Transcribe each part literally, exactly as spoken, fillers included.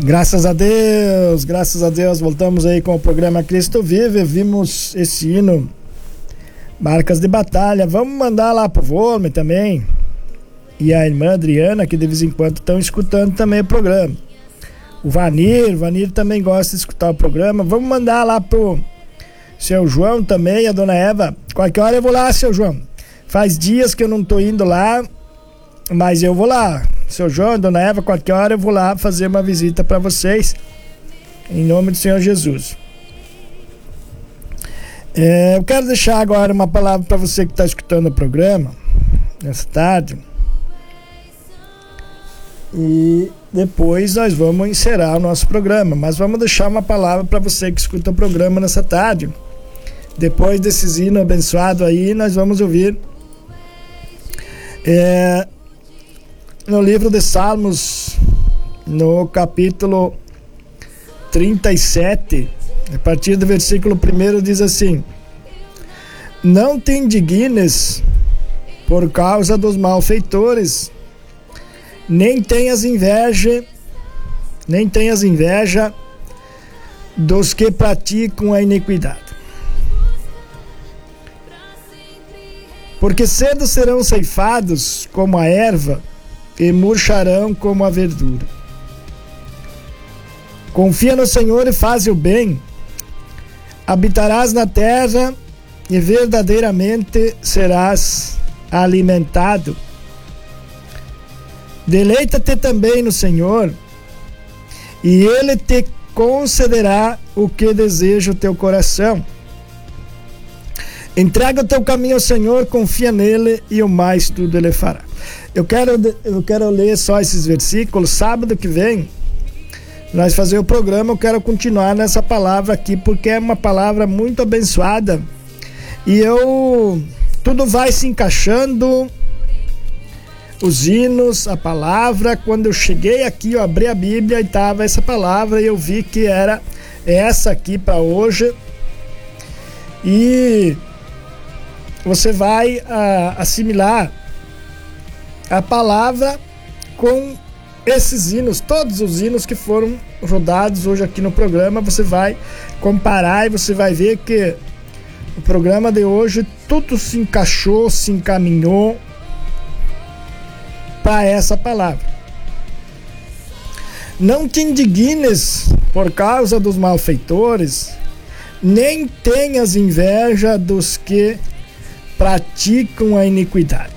Graças a Deus, graças a Deus, voltamos aí com o programa Cristo Vive. Vimos esse hino, Marcas de Batalha. Vamos mandar lá pro Volme também, e a irmã Adriana, que de vez em quando estão escutando também o programa. O Vanir, o Vanir também gosta de escutar o programa. Vamos mandar lá pro seu João também, a dona Eva. Qualquer hora eu vou lá, seu João. Faz dias que eu não tô indo lá, mas eu vou lá. Seu João, dona Eva, qualquer hora eu vou lá fazer uma visita para vocês, em nome do Senhor Jesus. É, eu quero deixar agora uma palavra para você que está escutando o programa nessa tarde, e depois nós vamos encerrar o nosso programa, mas vamos deixar uma palavra para você que escuta o programa nessa tarde. Depois desse hino abençoado aí, nós vamos ouvir é, no livro de Salmos, no capítulo trinta e sete, a partir do versículo primeiro, diz assim: não te indignes por causa dos malfeitores, nem tenhas inveja, nem tenhas inveja dos que praticam a iniquidade. Porque cedo serão ceifados como a erva e murcharão como a verdura. Confia no Senhor e faz o bem, habitarás na terra e verdadeiramente serás alimentado. Deleita-te também no Senhor, e Ele te concederá o que deseja o teu coração. Entrega o teu caminho ao Senhor, confia nele e o mais tudo Ele fará. Eu quero, eu quero ler só esses versículos. Sábado que vem nós fazer o programa, eu quero continuar nessa palavra aqui, porque é uma palavra muito abençoada, e eu tudo vai se encaixando, os hinos, a palavra. Quando eu cheguei aqui, eu abri a Bíblia e estava essa palavra, e eu vi que era essa aqui para hoje, e você vai ah, assimilar a palavra com esses hinos, todos os hinos que foram rodados hoje aqui no programa. Você vai comparar e você vai ver que o programa de hoje tudo se encaixou, se encaminhou para essa palavra. Não te indignes por causa dos malfeitores, nem tenhas inveja dos que praticam a iniquidade.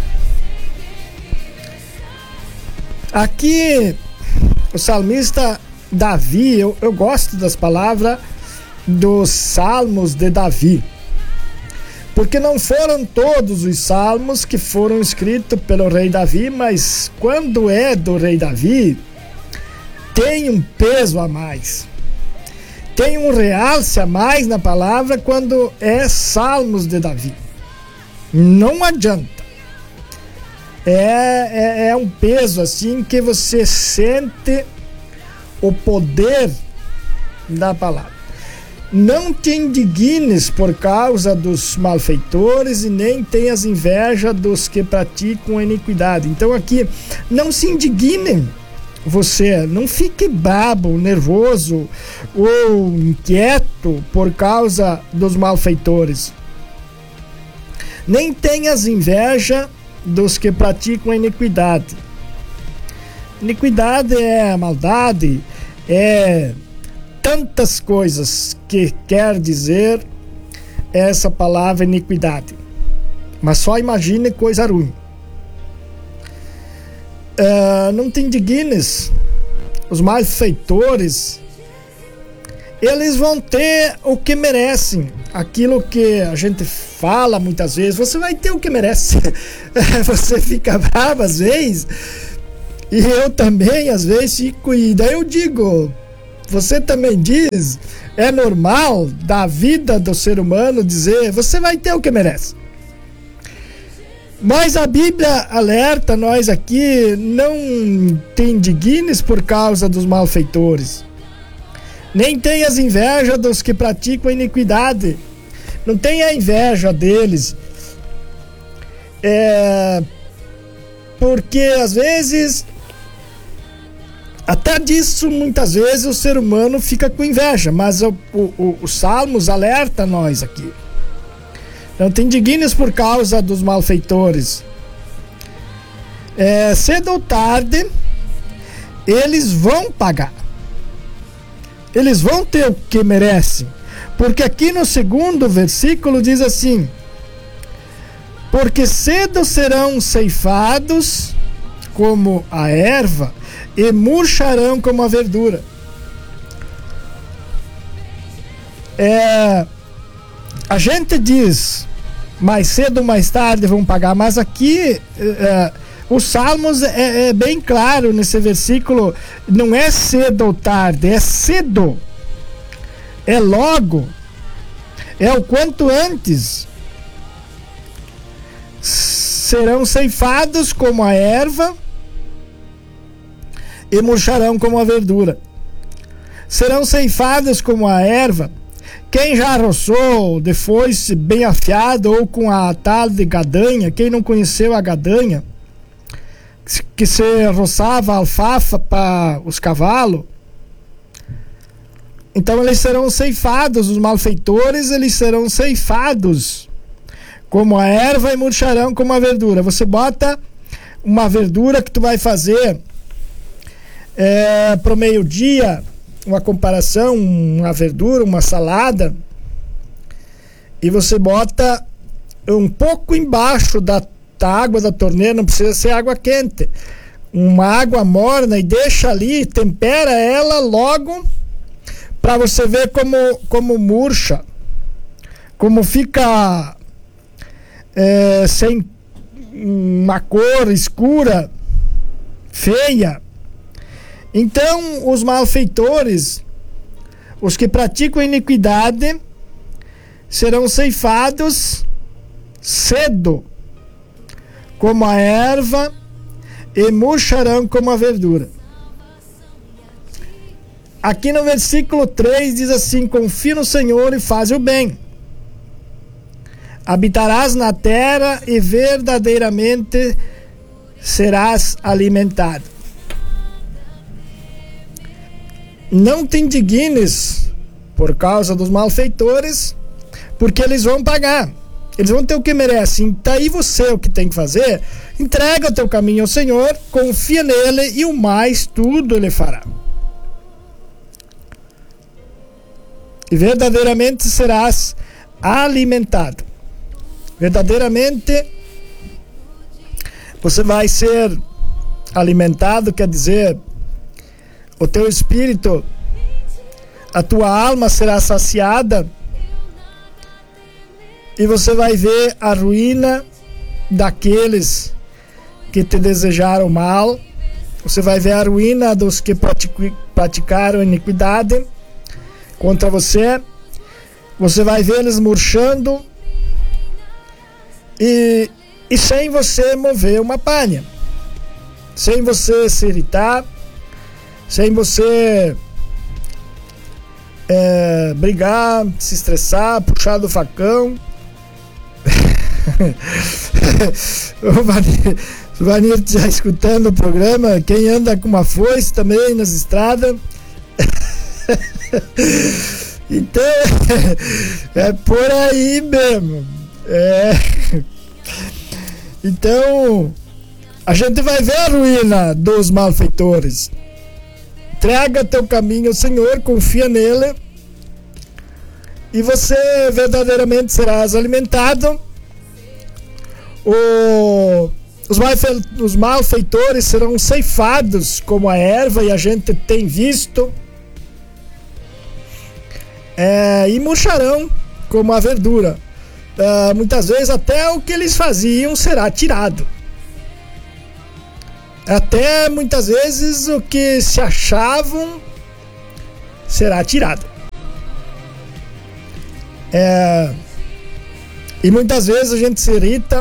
Aqui o salmista Davi, eu, eu gosto das palavras dos salmos de Davi, porque não foram todos os salmos que foram escritos pelo rei Davi, mas quando é do rei Davi, tem um peso a mais, tem um realce a mais na palavra quando é salmos de Davi. Não adianta. É, é, é um peso assim que você sente o poder da palavra. Não te indignes por causa dos malfeitores e nem tenhas inveja dos que praticam a iniquidade. Então aqui, não se indignem você, não fique brabo, nervoso ou inquieto por causa dos malfeitores. Nem tenhas inveja dos que praticam a iniquidade. Iniquidade é maldade, é tantas coisas que quer dizer essa palavra iniquidade. Mas só imagine coisa ruim. Uh, não te indignes. Os malfeitores, eles vão ter o que merecem. Aquilo que a gente fala muitas vezes, você vai ter o que merece. Você fica bravo às vezes, e eu também às vezes fico, e daí eu digo, você também diz, é normal da vida do ser humano dizer, você vai ter o que merece. Mas a Bíblia alerta nós aqui, não te indignes por causa dos malfeitores, nem tenhas inveja dos que praticam a iniquidade. Não tenha inveja deles, é, porque às vezes Até disso, muitas vezes, o ser humano fica com inveja, mas o, o, os Salmos alertam nós aqui. Não te indignes por causa dos malfeitores. É, cedo ou tarde, eles vão pagar. Eles vão ter o que merecem. Porque aqui no segundo versículo diz assim: porque cedo serão ceifados como a erva e murcharão como a verdura. É, a gente diz mais cedo ou mais tarde vão pagar, mas aqui é, os Salmos é, é bem claro nesse versículo, não é cedo ou tarde, é cedo, é logo, é o quanto antes. Serão ceifados como a erva e murcharão como a verdura. Serão ceifados como a erva quem já roçou de foice bem afiado ou com a tal de gadanha. Quem não conheceu a gadanha, que se roçava alfafa para os cavalos. Então eles serão ceifados, os malfeitores, eles serão ceifados como a erva e murcharão como a verdura. Você bota uma verdura que tu vai fazer é, pro meio-dia, uma comparação, uma verdura, uma salada, e você bota um pouco embaixo da, da água da torneira, não precisa ser água quente, uma água morna, e deixa ali, tempera ela logo, para você ver como, como murcha, como fica é, sem uma cor escura, feia. Então, os malfeitores, os que praticam iniquidade, serão ceifados cedo, como a erva, e murcharão como a verdura. Aqui no versículo três diz assim: confia no Senhor e faz o bem. Habitarás na terra e verdadeiramente serás alimentado. Não te indignes por causa dos malfeitores, porque eles vão pagar. Eles vão ter o que merecem. Então aí você, o que tem que fazer, entrega o teu caminho ao Senhor, confia nele e o mais tudo ele fará. E verdadeiramente serás alimentado. Verdadeiramente você vai ser alimentado, quer dizer, o teu espírito, a tua alma será saciada, e você vai ver a ruína daqueles que te desejaram mal. Você vai ver a ruína dos que praticaram iniquidade contra você. Você vai ver eles murchando e, e sem você mover uma palha, sem você se irritar, sem você é, brigar, se estressar, puxar do facão. O Vanir, o Vanir já escutando o programa, quem anda com uma foice também nas estradas. Então é por aí mesmo. É. Então a gente vai ver a ruína dos malfeitores. Entrega teu caminho ao Senhor, confia nele, e você verdadeiramente serás alimentado. O, os, malfe, os malfeitores serão ceifados como a erva, e a gente tem visto, é, e murcharão como a verdura. É, muitas vezes até o que eles faziam será tirado. Até muitas vezes o que se achavam será tirado. É, e muitas vezes a gente se irrita,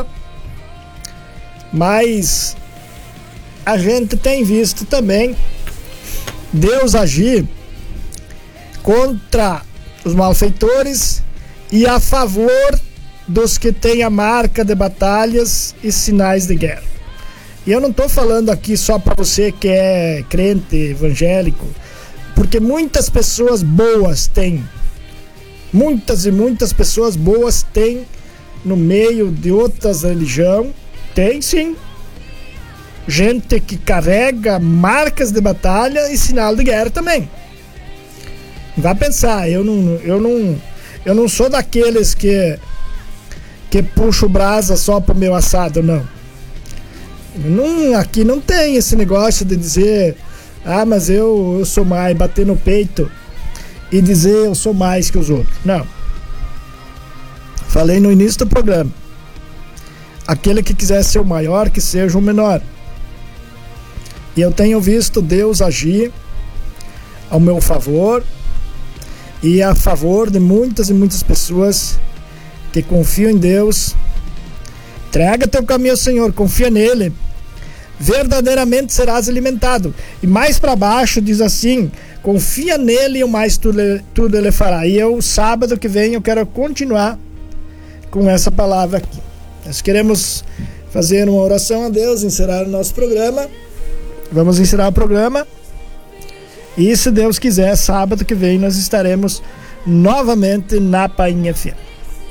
mas a gente tem visto também Deus agir contra os malfeitores e a favor dos que têm a marca de batalhas e sinais de guerra. E eu não estou falando aqui só para você que é crente, evangélico, porque muitas pessoas boas têm, muitas e muitas pessoas boas têm no meio de outras religiões, tem sim, gente que carrega marcas de batalha e sinal de guerra também. Vai pensar, eu não, eu não, eu não sou daqueles que que puxo brasa só pro meu assado, não. Não, aqui não tem esse negócio de dizer, ah, mas eu, eu sou mais, bater no peito e dizer eu sou mais que os outros. Não. Falei no início do programa. Aquele que quiser ser o maior, que seja o menor. E eu tenho visto Deus agir ao meu favor e a favor de muitas e muitas pessoas que confiam em Deus. Entrega teu caminho ao Senhor, confia nele, verdadeiramente serás alimentado. E mais para baixo diz assim: confia nele e o mais tudo, tudo ele fará. E eu, sábado que vem, eu quero continuar com essa palavra aqui. Nós queremos fazer uma oração a Deus, encerrar o nosso programa. Vamos encerrar o programa. E se Deus quiser, sábado que vem nós estaremos novamente na Painha F M.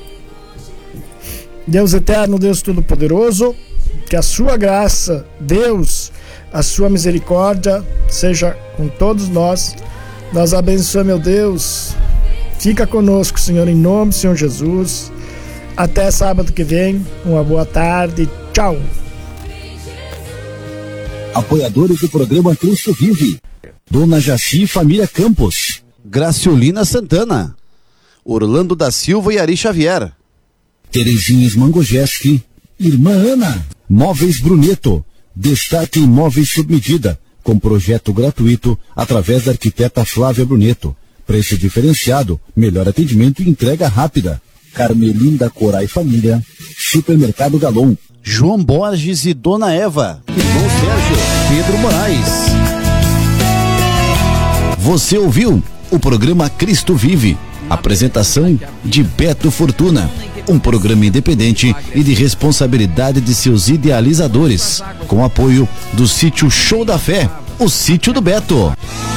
Deus eterno, Deus todo-poderoso, que a sua graça, Deus, a sua misericórdia seja com todos nós. Nós abençoamos, meu Deus. Fica conosco, Senhor, em nome do Senhor Jesus. Até sábado que vem. Uma boa tarde. Tchau. Apoiadores do programa Cristo Vive: Dona Jaci Família Campos, Graciolina Santana, Orlando da Silva e Ari Xavier, Terezinha Mangojeski, Irmã Ana, Móveis Bruneto, Destaque Imóveis sob medida, com projeto gratuito através da arquiteta Flávia Bruneto. Preço diferenciado, melhor atendimento e entrega rápida. Carmelinda Corai Família, Supermercado Galon, João Borges e Dona Eva, Irmão Sérgio, Pedro Moraes. Você ouviu o programa Cristo Vive, apresentação de Beto Fortuna, um programa independente e de responsabilidade de seus idealizadores, com apoio do sítio Show da Fé, o sítio do Beto.